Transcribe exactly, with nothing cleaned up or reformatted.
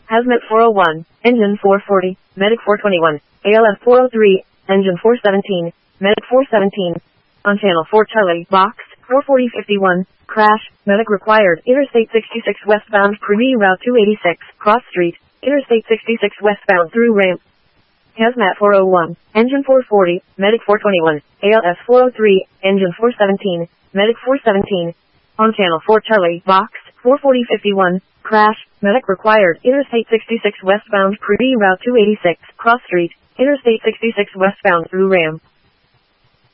Hazmat four oh one, Engine four forty, Medic four twenty-one, A L F four oh three, Engine four seventeen, Medic four seventeen. On Channel four Charlie, Box, four forty fifty-one, crash, Medic required, Interstate sixty-six westbound, Premier Route two eighty-six, Cross Street, Interstate sixty-six westbound through ramp. Hazmat four oh one, Engine four forty, Medic four twenty-one, A L S four oh three, Engine four seventeen, Medic four seventeen. On Channel four Charlie, Box, four forty fifty-one, crash, Medic required, Interstate sixty-six westbound, Premier Route two eighty-six, Cross Street, Interstate sixty-six westbound through ramp.